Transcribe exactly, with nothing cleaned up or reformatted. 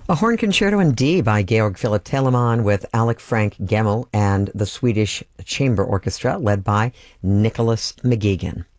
A horn concerto in D by Georg Philipp Telemann with Alec Frank Gemmel and the Swedish Chamber Orchestra led by Nicholas McGeegan.